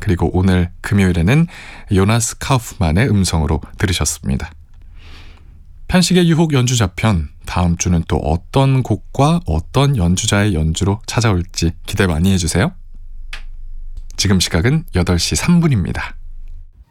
그리고 오늘 금요일에는 요나스 카우프만의 음성으로 들으셨습니다. 편식의 유혹 연주자편, 다음 주는 또 어떤 곡과 어떤 연주자의 연주로 찾아올지 기대 많이 해주세요. 지금 시각은 8시 3분입니다.